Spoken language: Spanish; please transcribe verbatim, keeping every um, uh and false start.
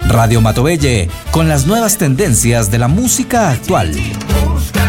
Radio Matovelle, con las nuevas tendencias de la música actual.